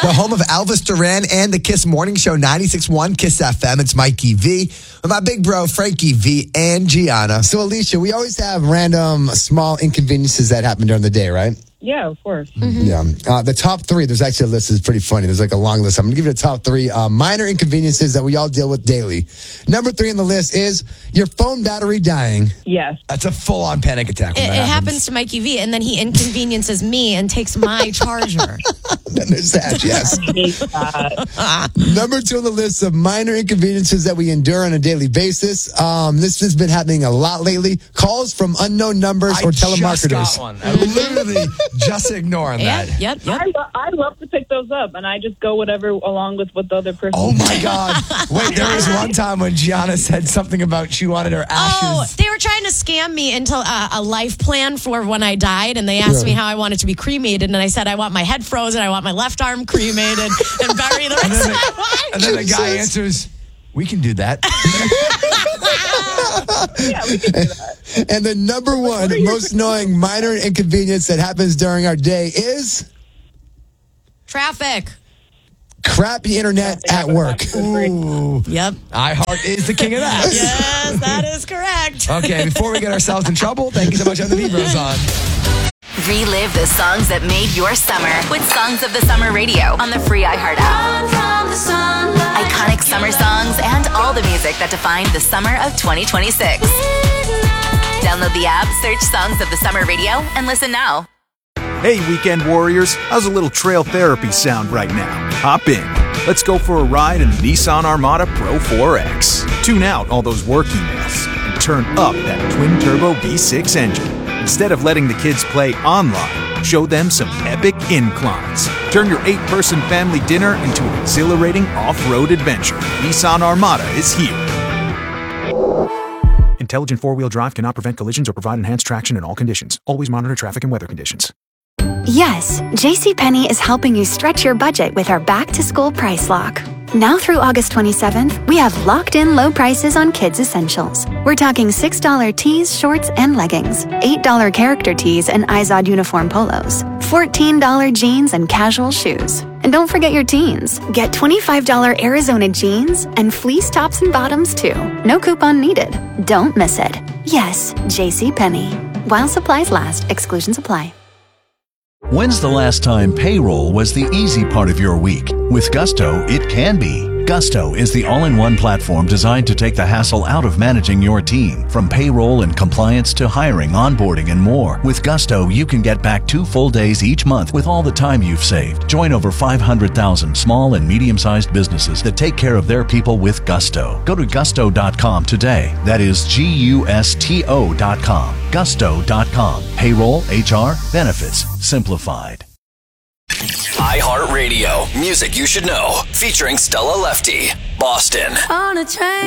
the home of Elvis Duran and the Kiss Morning Show, 96.1 Kiss FM. It's Mikey V with my big bro, Frankie V and Gianna. So, Alicia, we always have random small inconveniences that happen during the day, right? Yeah, of course. Yeah. The top three, there's actually a list that's pretty funny. There's like a long list. I'm going to give you the top three minor inconveniences that we all deal with daily. Number 3 on the list is your phone battery dying. Yes. That's a full-on panic attack. It happens to Mikey V, and then he inconveniences me and takes my charger. Then there's that, yes. I hate that. Number 2 on the list of minor inconveniences that we endure on a daily basis. This has been happening a lot lately. Calls from unknown numbers or telemarketers. Just got one. I literally just ignoring that. Yep. I love to pick those up, and I just go whatever along with what the other person Oh, my God. Wait, there was one time when Gianna said something about she wanted her ashes. Oh, they were trying to scam me into a life plan for when I died, and they asked me how I wanted to be cremated, and I said I want my head frozen, I want my left arm cremated, and bury the rest of my life. And then the guy answers, we can do that. Yeah, we can do that. And the number one most annoying minor inconvenience that happens during our day is Traffic. crappy internet at work. Ooh. Yep. iHeart is the king of that. Yes, that is correct. Okay, before we get ourselves in trouble, thank you so much. The V-Bros on. Relive the songs that made your summer with Songs of the Summer Radio on the free iHeart app. Iconic summer songs and all the music that defined the summer of 2026. Download the app, search Songs of the Summer Radio, and listen now. Hey, weekend warriors, how's a little trail therapy sound right now? Hop in. Let's go for a ride in the Nissan Armada Pro 4X. Tune out all those work emails and turn up that twin-turbo V6 engine. Instead of letting the kids play online, show them some epic inclines. Turn your 8-person family dinner into an exhilarating off-road adventure. Nissan Armada is here. Intelligent four-wheel drive cannot prevent collisions or provide enhanced traction in all conditions. Always monitor traffic and weather conditions. Yes, JCPenney is helping you stretch your budget with our back-to-school price lock. Now through August 27th, we have locked-in low prices on kids' essentials. We're talking $6 tees, shorts, and leggings, $8 character tees and Izod uniform polos, $14 jeans and casual shoes. And don't forget your teens. Get $25 Arizona jeans and fleece tops and bottoms, too. No coupon needed. Don't miss it. Yes, JCPenney. While supplies last, exclusions apply. When's the last time payroll was the easy part of your week? With Gusto, it can be. Gusto is the all-in-one platform designed to take the hassle out of managing your team. From payroll and compliance to hiring, onboarding, and more. With Gusto, you can get back 2 full days each month with all the time you've saved. Join over 500,000 small and medium-sized businesses that take care of their people with Gusto. Go to gusto.com today. That is GUSTO.com. Gusto.com. Payroll, HR, benefits, simplified. iHeartRadio. Music you should know. Featuring Stella Lefty. Boston. On a train.